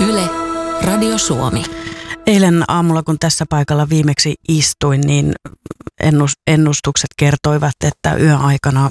Yle, Radio Suomi. Eilen aamulla, kun tässä paikalla viimeksi istuin, niin ennustukset kertoivat, että yön aikana